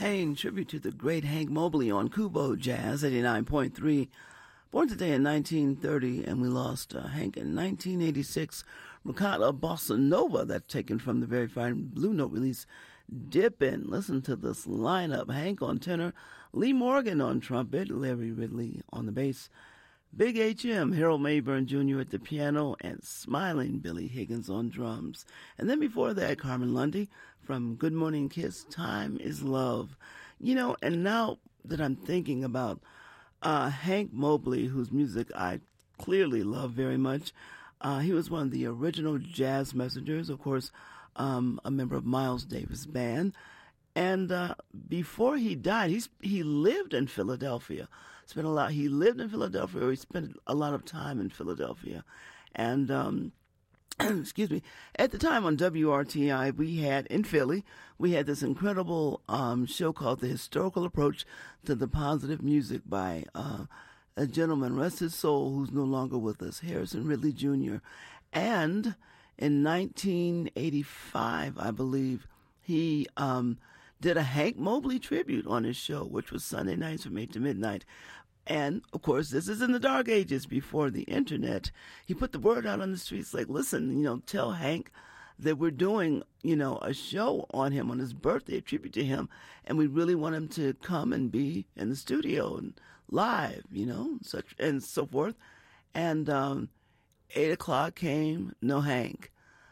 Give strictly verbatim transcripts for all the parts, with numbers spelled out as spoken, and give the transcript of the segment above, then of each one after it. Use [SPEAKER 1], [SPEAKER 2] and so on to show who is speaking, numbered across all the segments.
[SPEAKER 1] paying tribute to the great Hank Mobley on Kubo Jazz eighty-nine point three. Born today in nineteen thirty, and we lost uh, Hank in nineteen eighty-six. Ricotta Bossa Nova, that's taken from the very fine Blue Note release, Dippin'. Listen to this lineup. Hank on tenor, Lee Morgan on trumpet, Larry Ridley on the bass, Big H M, Harold Mayburn Junior at the piano, and smiling Billy Higgins on drums. And then before that, Carmen Lundy from Good Morning Kiss, Time is Love. You know, and now that I'm thinking about uh, Hank Mobley, whose music I clearly love very much, uh, he was one of the original jazz messengers, of course, um, a member of Miles Davis' band. And uh, before he died, he's, he lived in Philadelphia. Spent a lot. He lived in Philadelphia, or he spent a lot of time in Philadelphia. And um, excuse me, at the time on W R T I, we had in Philly, we had this incredible um, show called The Historical Approach to the Positive Music by uh, a gentleman, rest his soul, who's no longer with us, Harrison Ridley Junior And in nineteen eighty-five, I believe, he um, did a Hank Mobley tribute on his show, which was Sunday nights from eight to midnight. And, of course, this is in the dark ages before the internet. He put the word out on the streets like, listen, you know, tell Hank that we're doing, you know, a show on him on his birthday, a tribute to him, and we really want him to come and be in the studio and live, you know, such and so forth. And um, eight o'clock came, no Hank.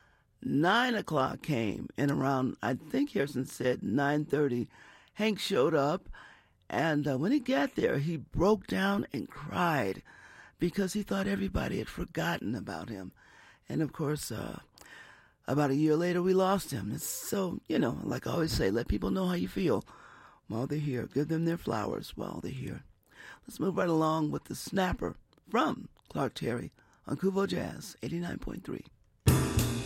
[SPEAKER 1] Nine o'clock came, and around, I think Harrison said nine thirty, Hank showed up, and uh, when he got there, he broke down and cried because he thought everybody had forgotten about him. And, of course, uh, about a year later, we lost him. It's so, you know, like I always say, let people know how you feel while they're here. Give them their flowers while they're here. Let's move right along with the Snapper from Clark Terry on Kubo Jazz eighty-nine point three.